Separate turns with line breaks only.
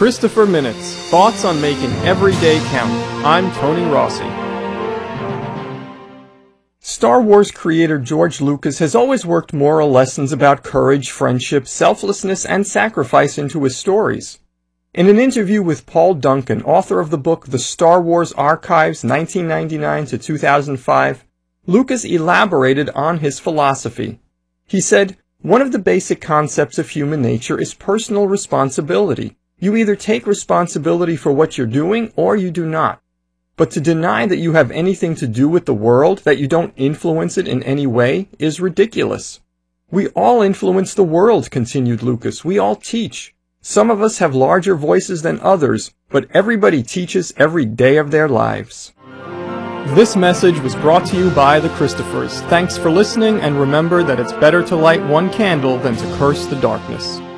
Christopher Minutes, thoughts on making every day count. I'm Tony Rossi. Star Wars creator George Lucas has always worked moral lessons about courage, friendship, selflessness, and sacrifice into his stories. In an interview with Paul Duncan, author of the book The Star Wars Archives 1999 to 2005, Lucas elaborated on his philosophy. He said, "One of the basic concepts of human nature is personal responsibility. You either take responsibility for what you're doing or you do not. But to deny that you have anything to do with the world, that you don't influence it in any way, is ridiculous. We all influence the world," continued Lucas. "We all teach. Some of us have larger voices than others, but everybody teaches every day of their lives." This message was brought to you by the Christophers. Thanks for listening, and remember that it's better to light one candle than to curse the darkness.